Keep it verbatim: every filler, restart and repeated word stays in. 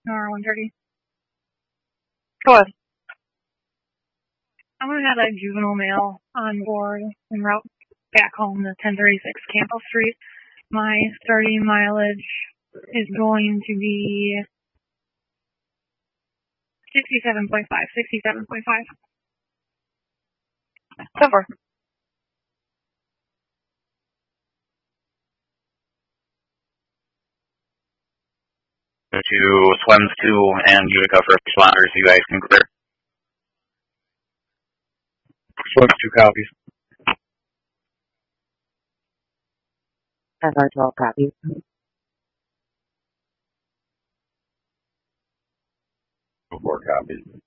or one thirty. Go ahead. I'm going to have a juvenile male on board en route back home to ten thirty-six Campbell Street. My starting mileage is going to be sixty-seven point five. sixty-seven point five. ten four. To Swims two and Utica first responders, you guys can clear. Swims two copies. F R twelve copies. Four copies.